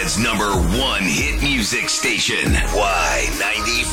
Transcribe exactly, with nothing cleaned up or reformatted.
It's number one hit music station. Y ninety-five.